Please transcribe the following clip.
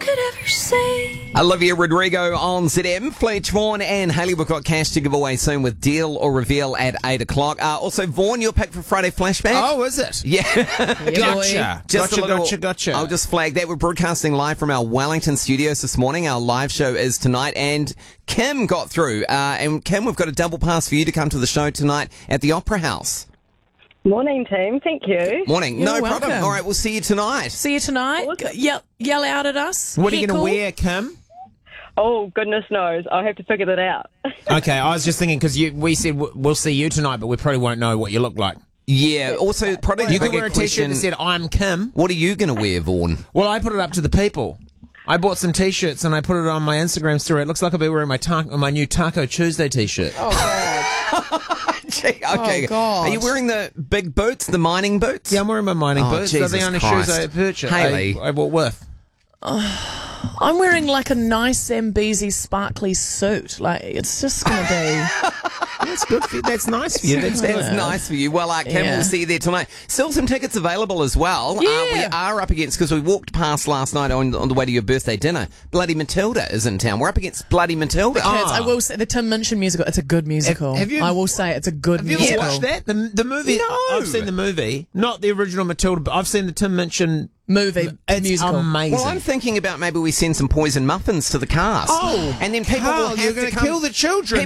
could ever say. Olivia Rodrigo on ZM. Fletch, Vaughan and Hayley, we've got cash to give away soon with Deal or Reveal at 8 o'clock. Also, Vaughan, your pick for Friday Flashback? Oh, is it? Yeah. Gotcha. Gotcha. I'll just flag that. We're broadcasting live from our Wellington studios this morning. Our live show is tonight, and Kim got through. And Kim, we've got a double pass for you to come to the show tonight at the Opera House. Morning, team. Thank you. Morning. You're No welcome. problem. All right, we'll see you tonight. See you tonight. Yell out at us. What are you going to Heckle. wear, Kim? Oh, goodness knows. I'll have to figure that out. Okay, I was just thinking because we said we'll see you tonight, but we probably won't know what you look like. Yeah. Also, probably You the could bigger wear a t-shirt question, that said, I'm Kim. what are you going to wear, Vaughan? Well, I put it up to the people. I bought some t-shirts and I put it on my Instagram story. It looks like I'll be wearing my new Taco Tuesday t-shirt. Oh, God. Gee, okay. Oh, God. Are you wearing the big boots, the mining boots? Yeah, I'm wearing my mining Oh, boots. They're the Jesus only Christ. shoes I purchased. Hayley. I bought with. I'm wearing like a nice Zambezi sparkly suit. Like, it's just going to be... That's good for you. That's nice for you. That's That's good. nice for you. Well, Kim, Yeah. we'll see you there tonight. Still some tickets available as well. Yeah. We are up against, because we walked past last night on the way to your birthday dinner, Bloody Matilda is in town. We're up against Bloody Matilda. Kids, I will say, the Tim Minchin musical, it's a good musical. Have you- I will say it's a good Have you musical. ever watched that? The movie? No. I've seen the movie. Not the original Matilda, but I've seen the Tim Minchin Movie, It's musical. amazing. Well, I'm thinking about maybe we send some poison muffins to the cast. Oh, and then people Carl, will have you're to going to come. kill the children.